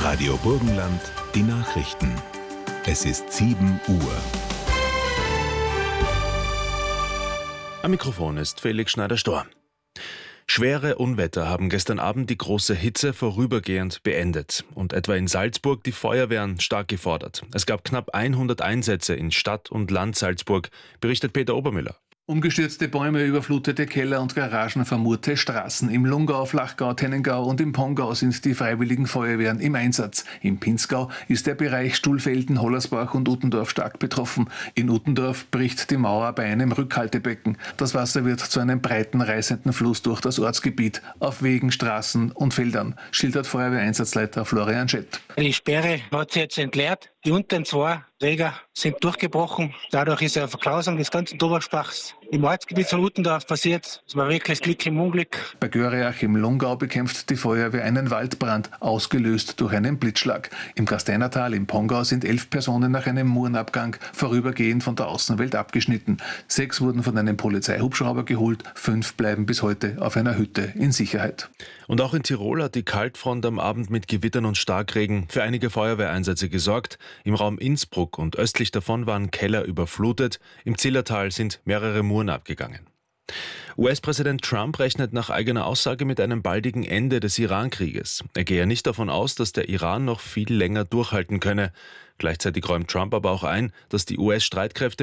Radio Burgenland, die Nachrichten. Es ist 7 Uhr. Am Mikrofon ist Felix Schneider-Storr. Schwere Unwetter haben gestern Abend die große Hitze vorübergehend beendet und etwa in Salzburg die Feuerwehren stark gefordert. Es gab knapp 100 Einsätze in Stadt und Land Salzburg, berichtet Peter Obermüller. Umgestürzte Bäume, überflutete Keller und Garagen, vermurte Straßen. Im Lungau, Flachgau, Tennengau und im Pongau sind die freiwilligen Feuerwehren im Einsatz. Im Pinzgau ist der Bereich Stuhlfelden, Hollersbach und Uttendorf stark betroffen. In Uttendorf bricht die Mauer bei einem Rückhaltebecken. Das Wasser wird zu einem breiten, reißenden Fluss durch das Ortsgebiet, auf Wegen, Straßen und Feldern, schildert Feuerwehreinsatzleiter Florian Schett. Die Sperre hat sich jetzt entleert. Die unteren 2 Träger sind durchgebrochen. Dadurch ist eine Verklausung des ganzen Dobersbachs im Ortsgebiet von Uttendorf passiert. Es war wirklich Glück im Unglück. Bei Göreach im Lungau bekämpft die Feuerwehr einen Waldbrand, ausgelöst durch einen Blitzschlag. Im Gasteinertal im Pongau sind 11 Personen nach einem Murenabgang vorübergehend von der Außenwelt abgeschnitten. 6 wurden von einem Polizeihubschrauber geholt, 5 bleiben bis heute auf einer Hütte in Sicherheit. Und auch in Tirol hat die Kaltfront am Abend mit Gewittern und Starkregen für einige Feuerwehreinsätze gesorgt. Im Raum Innsbruck und östlich davon waren Keller überflutet. Im Zillertal sind mehrere Muren abgegangen. US-Präsident Trump rechnet nach eigener Aussage mit einem baldigen Ende des Iran-Krieges. Er gehe nicht davon aus, dass der Iran noch viel länger durchhalten könne. Gleichzeitig räumt Trump aber auch ein, dass die US-Streitkräfte